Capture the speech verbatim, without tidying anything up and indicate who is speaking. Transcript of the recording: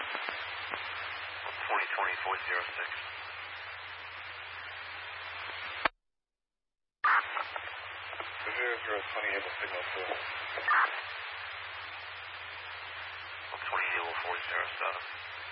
Speaker 1: twenty twenty point zero six.
Speaker 2: zero zero twenty, able signal four.
Speaker 1: twenty able four zero seven.